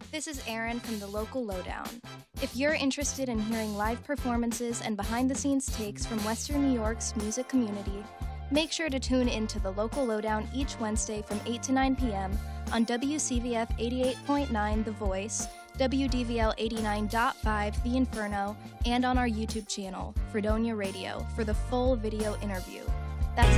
This is Erin from the Local Lowdown. If you're interested in hearing live performances and behind-the-scenes takes from Western New York's music community, make sure to tune in to the Local Lowdown each Wednesday from 8 to 9 p.m. on WCVF 88.9 The Voice, WDVL 89.5 The Inferno, and on our YouTube channel, Fredonia Radio, for the full video interview.